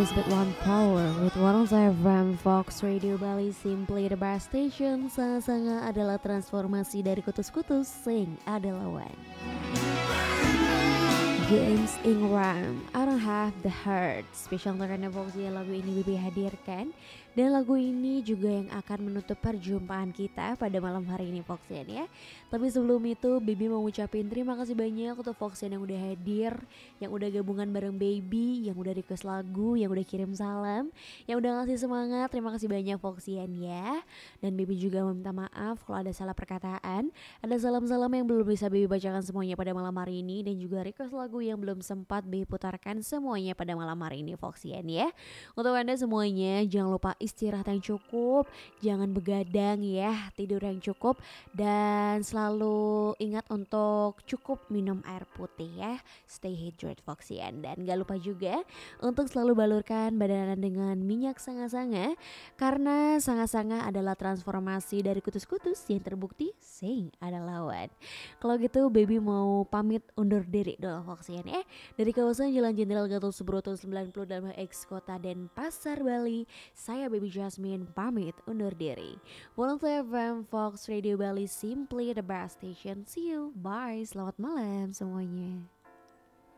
is but one power with 105 FM Fox Radio Bali, simply the best station. Sanga-sanga adalah transformasi dari kutus-kutus, sing adalah one. James Ingram, I don't have the heart. Spesial untuk Anda Fox ya, lagu ini Bibi hadirkan. Dan lagu ini juga yang akan menutup perjumpaan kita pada malam hari ini Foxian ya. Tapi sebelum itu Bibi mau ngucapin terima kasih banyak untuk Foxian yang udah hadir, yang udah gabungan bareng Baby, yang udah request lagu, yang udah kirim salam, yang udah ngasih semangat. Terima kasih banyak Foxian ya. Dan Bibi juga meminta maaf kalau ada salah perkataan, ada salam-salam yang belum bisa Bibi bacakan semuanya pada malam hari ini, dan juga request lagu yang belum sempat Bibi putarkan semuanya pada malam hari ini Foxian ya. Untuk Anda semuanya jangan lupa istirahat yang cukup, jangan begadang ya, tidur yang cukup, dan selalu ingat untuk cukup minum air putih ya. Stay hydrated Foxian. Dan gak lupa juga untuk selalu balurkan badan Anda dengan minyak sanga-sanga, karena sanga-sanga adalah transformasi dari kutus-kutus yang terbukti sing adalah one. Kalau gitu Baby mau pamit undur diri dulu Foxian ya. Dari kawasan Jalan Jenderal Gatot Subroto 90 dalam X Kota Denpasar, Bali, saya Baby Jasmine pamit undur diri. 105 FM Fox Radio Bali, simply the best station. See you, bye, selamat malam semuanya.